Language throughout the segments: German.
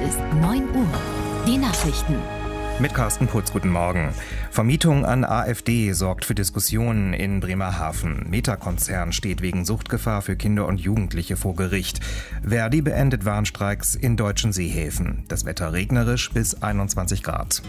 ist 9 Uhr. Die Nachrichten. Mit Carsten Putz, guten Morgen. Vermietung an AfD sorgt für Diskussionen in Bremerhaven. Meta-Konzern steht wegen Suchtgefahr für Kinder und Jugendliche vor Gericht. Verdi beendet Warnstreiks in deutschen Seehäfen. Das Wetter regnerisch bis 21 Grad.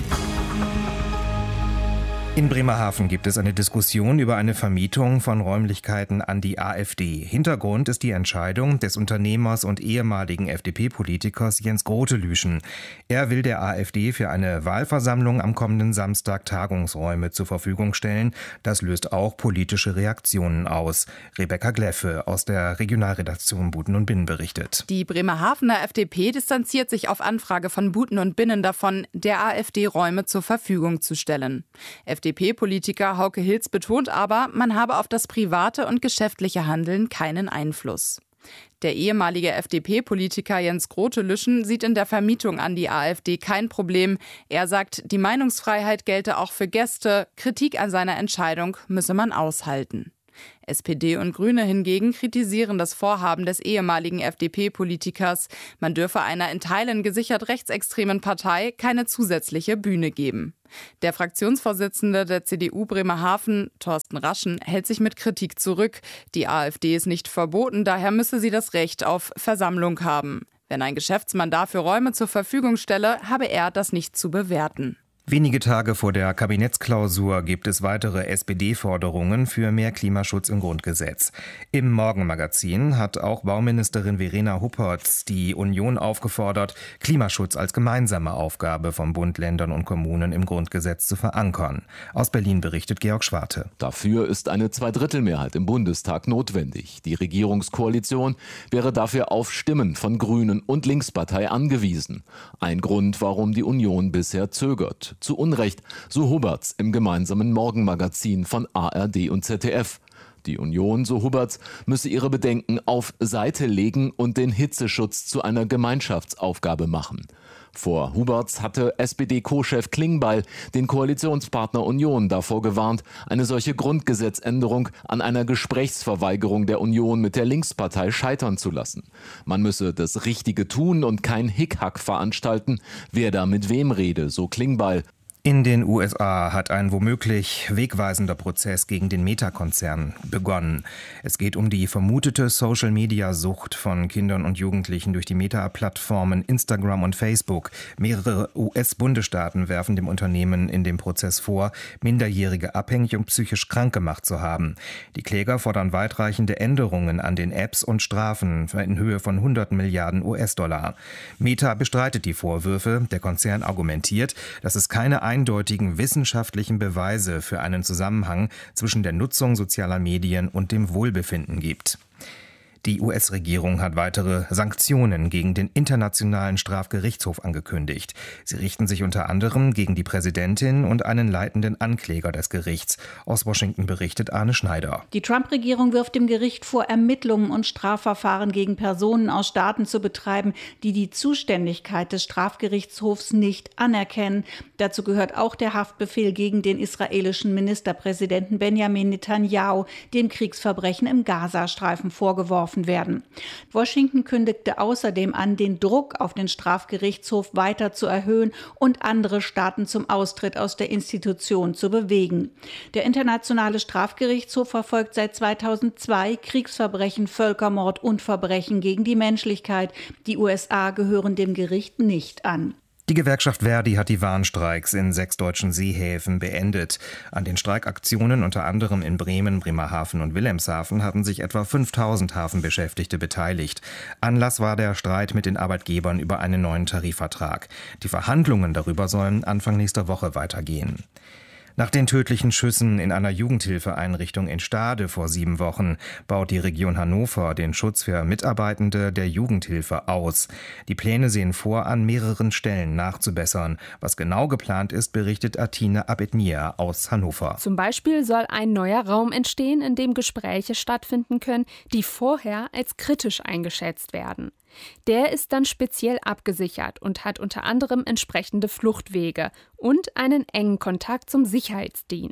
In Bremerhaven gibt es eine Diskussion über eine Vermietung von Räumlichkeiten an die AfD. Hintergrund ist die Entscheidung des Unternehmers und ehemaligen FDP-Politikers Jens Grotelüschen. Er will der AfD für eine Wahlversammlung am kommenden Samstag Tagungsräume zur Verfügung stellen. Das löst auch politische Reaktionen aus. Rebecca Gleffe aus der Regionalredaktion Buten und Binnen berichtet. Die Bremerhavener FDP distanziert sich auf Anfrage von Buten und Binnen davon, der AfD Räume zur Verfügung zu stellen. FDP-Politiker Hauke Hilz betont aber, man habe auf das private und geschäftliche Handeln keinen Einfluss. Der ehemalige FDP-Politiker Jens Grotelüschen sieht in der Vermietung an die AfD kein Problem. Er sagt, die Meinungsfreiheit gelte auch für Gäste. Kritik an seiner Entscheidung müsse man aushalten. SPD und Grüne hingegen kritisieren das Vorhaben des ehemaligen FDP-Politikers. Man dürfe einer in Teilen gesichert rechtsextremen Partei keine zusätzliche Bühne geben. Der Fraktionsvorsitzende der CDU Bremerhaven, Thorsten Raschen, hält sich mit Kritik zurück. Die AfD ist nicht verboten, daher müsse sie das Recht auf Versammlung haben. Wenn ein Geschäftsmann dafür Räume zur Verfügung stelle, habe er das nicht zu bewerten. Wenige Tage vor der Kabinettsklausur gibt es weitere SPD-Forderungen für mehr Klimaschutz im Grundgesetz. Im Morgenmagazin hat auch Bauministerin Verena Huppertz die Union aufgefordert, Klimaschutz als gemeinsame Aufgabe von Bund, Ländern und Kommunen im Grundgesetz zu verankern. Aus Berlin berichtet Georg Schwarte. Dafür ist eine Zweidrittelmehrheit im Bundestag notwendig. Die Regierungskoalition wäre dafür auf Stimmen von Grünen und Linkspartei angewiesen. Ein Grund, warum die Union bisher zögert. Zu Unrecht, so Huppertz im gemeinsamen Morgenmagazin von ARD und ZDF. Die Union, so Huppertz, müsse ihre Bedenken auf Seite legen und den Hitzeschutz zu einer Gemeinschaftsaufgabe machen. Vor Huppertz hatte SPD-Co-Chef Klingbeil den Koalitionspartner Union davor gewarnt, eine solche Grundgesetzänderung an einer Gesprächsverweigerung der Union mit der Linkspartei scheitern zu lassen. Man müsse das Richtige tun und kein Hickhack veranstalten, wer da mit wem rede, so Klingbeil. In den USA hat ein womöglich wegweisender Prozess gegen den Meta-Konzern begonnen. Es geht um die vermutete Social-Media-Sucht von Kindern und Jugendlichen durch die Meta-Plattformen Instagram und Facebook. Mehrere US-Bundesstaaten werfen dem Unternehmen in dem Prozess vor, Minderjährige abhängig und psychisch krank gemacht zu haben. Die Kläger fordern weitreichende Änderungen an den Apps und Strafen in Höhe von 100 Milliarden US-Dollar. Meta bestreitet die Vorwürfe. Der Konzern argumentiert, dass es keine eindeutigen wissenschaftlichen Beweise für einen Zusammenhang zwischen der Nutzung sozialer Medien und dem Wohlbefinden gibt. Die US-Regierung hat weitere Sanktionen gegen den Internationalen Strafgerichtshof angekündigt. Sie richten sich unter anderem gegen die Präsidentin und einen leitenden Ankläger des Gerichts. Aus Washington berichtet Arne Schneider. Die Trump-Regierung wirft dem Gericht vor, Ermittlungen und Strafverfahren gegen Personen aus Staaten zu betreiben, die die Zuständigkeit des Strafgerichtshofs nicht anerkennen. Dazu gehört auch der Haftbefehl gegen den israelischen Ministerpräsidenten Benjamin Netanyahu, dem Kriegsverbrechen im Gazastreifen vorgeworfen werden. Washington kündigte außerdem an, den Druck auf den Strafgerichtshof weiter zu erhöhen und andere Staaten zum Austritt aus der Institution zu bewegen. Der Internationale Strafgerichtshof verfolgt seit 2002 Kriegsverbrechen, Völkermord und Verbrechen gegen die Menschlichkeit. Die USA gehören dem Gericht nicht an. Die Gewerkschaft Verdi hat die Warnstreiks in 6 deutschen Seehäfen beendet. An den Streikaktionen unter anderem in Bremen, Bremerhaven und Wilhelmshaven hatten sich etwa 5000 Hafenbeschäftigte beteiligt. Anlass war der Streit mit den Arbeitgebern über einen neuen Tarifvertrag. Die Verhandlungen darüber sollen Anfang nächster Woche weitergehen. Nach den tödlichen Schüssen in einer Jugendhilfeeinrichtung in Stade vor 7 Wochen baut die Region Hannover den Schutz für Mitarbeitende der Jugendhilfe aus. Die Pläne sehen vor, an mehreren Stellen nachzubessern. Was genau geplant ist, berichtet Atine Abedmir aus Hannover. Zum Beispiel soll ein neuer Raum entstehen, in dem Gespräche stattfinden können, die vorher als kritisch eingeschätzt werden. Der ist dann speziell abgesichert und hat unter anderem entsprechende Fluchtwege und einen engen Kontakt zum Sicherheitsdienst.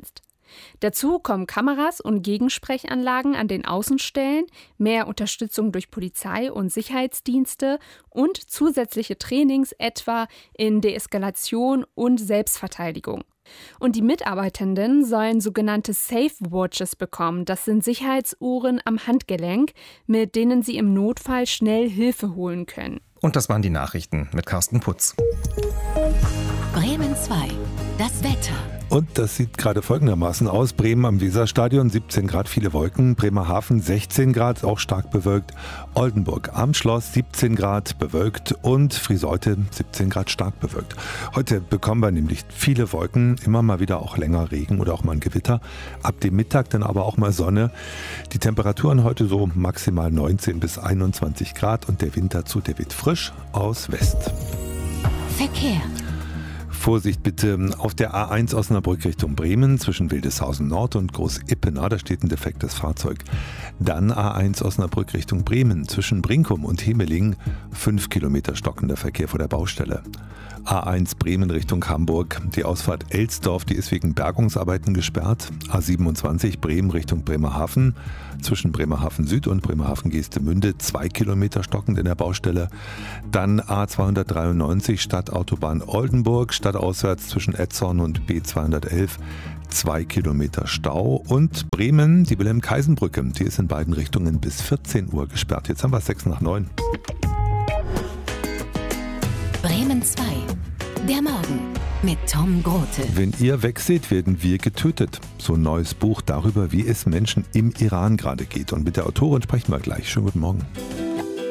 Dazu kommen Kameras und Gegensprechanlagen an den Außenstellen, mehr Unterstützung durch Polizei und Sicherheitsdienste und zusätzliche Trainings etwa in Deeskalation und Selbstverteidigung. Und die Mitarbeitenden sollen sogenannte Safe Watches bekommen. Das sind Sicherheitsuhren am Handgelenk, mit denen sie im Notfall schnell Hilfe holen können. Und das waren die Nachrichten mit Carsten Putz. Bremen 2. Das Wetter. Und das sieht gerade folgendermaßen aus. Bremen am Weserstadion 17 Grad, viele Wolken. Bremerhaven 16 Grad, auch stark bewölkt. Oldenburg am Schloss 17 Grad, bewölkt. Und Friseute 17 Grad, stark bewölkt. Heute bekommen wir nämlich viele Wolken, immer mal wieder auch länger Regen oder auch mal ein Gewitter. Ab dem Mittag dann aber auch mal Sonne. Die Temperaturen heute so maximal 19 bis 21 Grad. Und der Wind dazu, der weht frisch aus West. Verkehr. Vorsicht bitte auf der A1 Osnabrück Richtung Bremen zwischen Wildeshausen Nord und Groß-Ippener, da steht ein defektes Fahrzeug. Dann A1 Osnabrück Richtung Bremen zwischen Brinkum und Hemeling, 5 Kilometer stockender Verkehr vor der Baustelle. A1 Bremen Richtung Hamburg, die Ausfahrt Elsdorf, die ist wegen Bergungsarbeiten gesperrt. A27 Bremen Richtung Bremerhaven, zwischen Bremerhaven Süd und Bremerhaven Geestemünde, 2 Kilometer stockend in der Baustelle. Dann A293 Stadtautobahn Oldenburg, stadtauswärts zwischen Etzorn und B211, 2 Kilometer Stau. Und Bremen, die Wilhelm-Kaisen-Brücke, die ist in beiden Richtungen bis 14 Uhr gesperrt. Jetzt haben wir 6 nach 9. Bremen 2. Der Morgen mit Tom Grote. Wenn ihr wegseht, werden wir getötet. So ein neues Buch darüber, wie es Menschen im Iran gerade geht. Und mit der Autorin sprechen wir gleich. Schönen guten Morgen.